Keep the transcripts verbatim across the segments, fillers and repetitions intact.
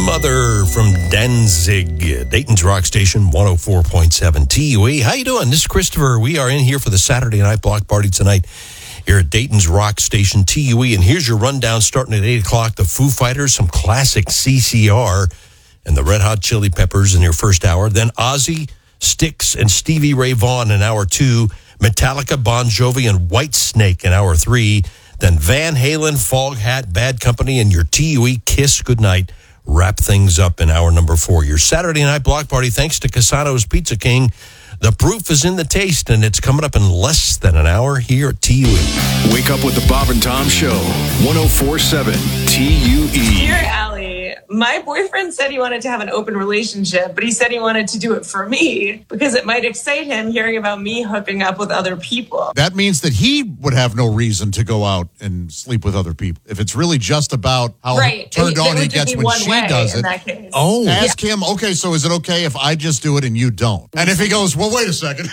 Mother from Danzig, Dayton's Rock Station, one oh four point seven T U E. How you doing? This is Christopher. We are in here for the Saturday Night Block Party tonight here at Dayton's Rock Station, T U E. And here's your rundown starting at eight o'clock. The Foo Fighters, some classic C C R, and the Red Hot Chili Peppers in your first hour. Then Ozzy, Styx, and Stevie Ray Vaughan in hour two. Metallica, Bon Jovi, and Whitesnake in hour three. Then Van Halen, Foghat, Bad Company, and your T U E Kiss Goodnight wrap things up in hour number four. Your Saturday Night Block Party, thanks to Casano's Pizza King. The proof is in the taste, and it's coming up in less than an hour here at T U E. Wake up with the Bob and Tom Show, one oh four point seven T U E. Dear Allie, my boyfriend said he wanted to have an open relationship, but he said he wanted to do it for me because it might excite him hearing about me hooking up with other people. That means that he would have no reason to go out and sleep with other people. If it's really just about how right. turned it, on it he gets when she does it. Oh, ask yeah. him, okay, so is it okay if I just do it and you don't? And if he goes, well, wait a second.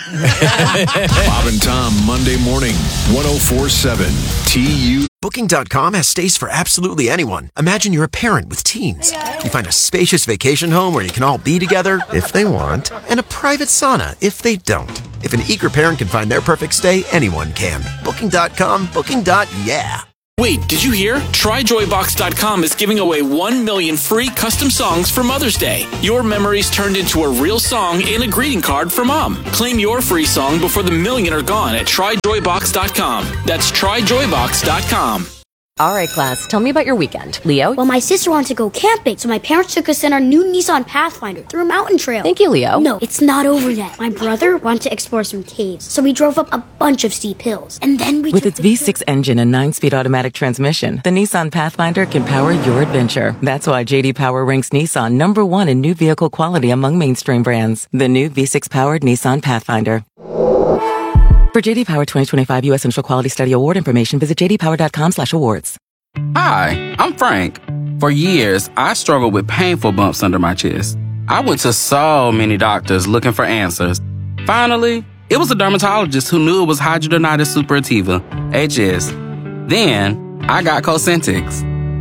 Bob and Tom, Monday morning, one oh four point seven T U E. Booking dot com has stays for absolutely anyone. Imagine you're a parent with teens. You find a spacious vacation home where you can all be together, if they want, and a private sauna, if they don't. If an eager parent can find their perfect stay, anyone can. Booking dot com, booking. Yeah. Wait, did you hear? Try Joy Box dot com is giving away one million free custom songs for Mother's Day. Your memories turned into a real song and a greeting card for Mom. Claim your free song before the million are gone at Try Joy Box dot com. That's Try Joy Box dot com. All right, class, tell me about your weekend. Leo? Well, my sister wanted to go camping, so my parents took us in our new Nissan Pathfinder through a mountain trail. Thank you, Leo. No, it's not over yet. My brother wanted to explore some caves, so we drove up a bunch of steep hills. And then we With its V six engine and nine-speed automatic transmission, the Nissan Pathfinder can power your adventure. That's why J D Power ranks Nissan number one in new vehicle quality among mainstream brands. The new V six-powered Nissan Pathfinder. For J D Power twenty twenty-five U S Central Quality Study Award information, visit j d power dot com slash awards. Hi, I'm Frank. For years, I struggled with painful bumps under my chest. I went to so many doctors looking for answers. Finally, it was a dermatologist who knew it was hidradenitis suppurativa, H S. Then, I got Cosentyx.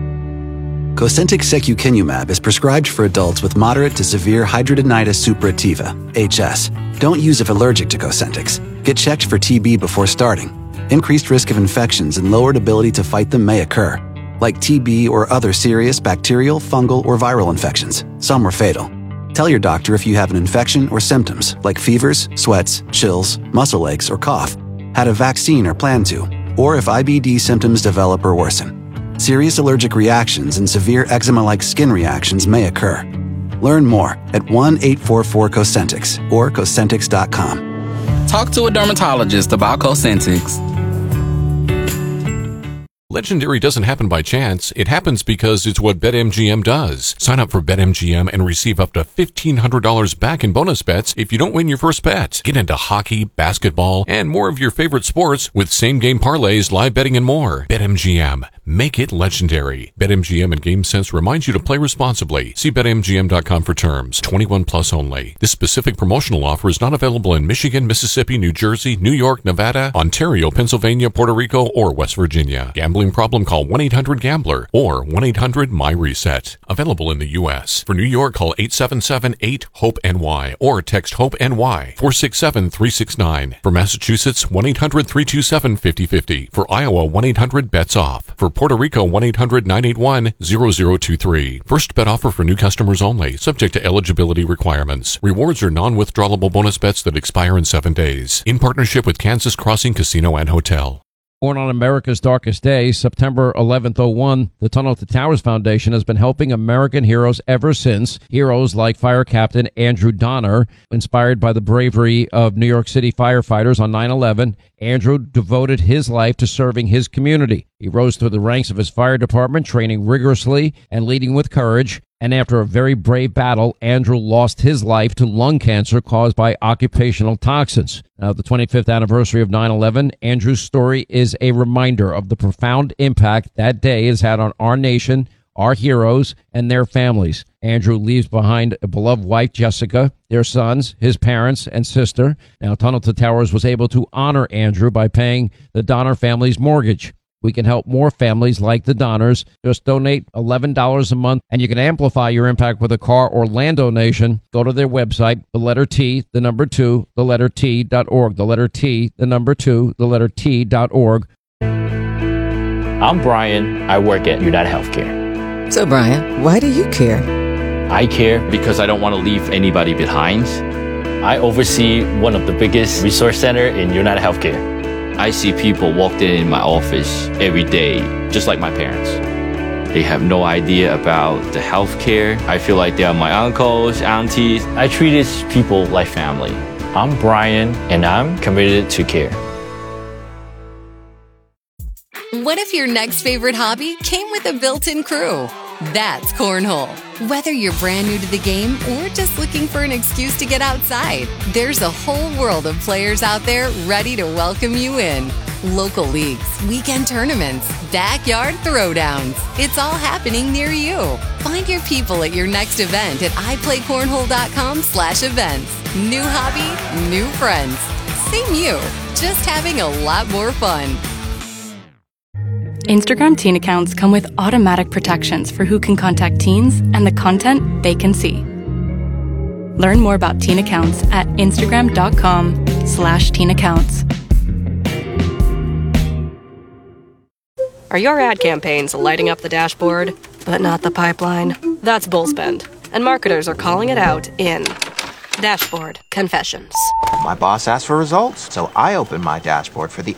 Cosentyx secukinumab is prescribed for adults with moderate to severe hidradenitis suppurativa, H S. Don't use if allergic to Cosentyx. Get checked for T B before starting. Increased risk of infections and lowered ability to fight them may occur, like T B or other serious bacterial, fungal, or viral infections. Some are fatal. Tell your doctor if you have an infection or symptoms like fevers, sweats, chills, muscle aches, or cough, had a vaccine or plan to, or if I B D symptoms develop or worsen. Serious allergic reactions and severe eczema-like skin reactions may occur. Learn more at one eight four four Cosentyx or Cosentyx dot com. Talk to a dermatologist about Cosentyx. Legendary doesn't happen by chance. It happens because it's what BetMGM does. Sign up for BetMGM and receive up to fifteen hundred dollars back in bonus bets if you don't win your first bet. Get into hockey, basketball, and more of your favorite sports with same-game parlays, live betting, and more. BetMGM. Make it legendary. BetMGM and GameSense reminds you to play responsibly. See Bet M G M dot com for terms. twenty-one plus only. This specific promotional offer is not available in Michigan, Mississippi, New Jersey, New York, Nevada, Ontario, Pennsylvania, Puerto Rico, or West Virginia. Gambling problem? Call one eight hundred gambler or one eight hundred my reset. Available in the U S. For New York, call eight seven seven eight hope N Y or text HOPE-NY four six seven three six nine. For Massachusetts, one eight hundred three two seven five zero five zero. For Iowa, one eight hundred bets off. For Puerto Rico, one eight hundred nine eight one zero zero two three. First bet offer for new customers only, subject to eligibility requirements. Rewards are non-withdrawable bonus bets that expire in seven days. In partnership with Kansas Crossing Casino and Hotel. Born on America's darkest day, September eleventh oh one, the Tunnel to Towers Foundation has been helping American heroes ever since. Heroes like Fire Captain Andrew Donner, inspired by the bravery of New York City firefighters on nine eleven. Andrew devoted his life to serving his community. He rose through the ranks of his fire department, training rigorously and leading with courage. And after a very brave battle, Andrew lost his life to lung cancer caused by occupational toxins. Now, the twenty-fifth anniversary of nine eleven, Andrew's story is a reminder of the profound impact that day has had on our nation, our heroes, and their families. Andrew leaves behind a beloved wife, Jessica, their sons, his parents, and sister. Now, Tunnel to Towers was able to honor Andrew by paying the Donner family's mortgage. We can help more families like the Donners. Just donate eleven dollars a month, and you can amplify your impact with a car or land donation. Go to their website, the letter T, the number two, the letter T dot org. The letter T, the number two, the letter T dot org. I'm Brian. I work at United Healthcare. So, Brian, why do you care? I care because I don't want to leave anybody behind. I oversee one of the biggest resource centers in United Healthcare. I see people walk in my office every day, just like my parents. They have no idea about the healthcare. I feel like they are my uncles, aunties. I treat these people like family. I'm Brian, and I'm committed to care. What if your next favorite hobby came with a built-in crew? That's Cornhole. Whether you're brand new to the game or just looking for an excuse to get outside, there's a whole world of players out there ready to welcome you in. Local leagues, weekend tournaments, backyard throwdowns. It's all happening near you. Find your people at your next event at i play cornhole dot com slash events. New hobby, new friends. Same you, just having a lot more fun. Instagram teen accounts come with automatic protections for who can contact teens and the content they can see. Learn more about teen accounts at instagram.com slash teen accounts. Are your ad campaigns lighting up the dashboard, but not the pipeline? That's Bullspend, and marketers are calling it out in Dashboard Confessions. My boss asked for results, so I opened my dashboard for the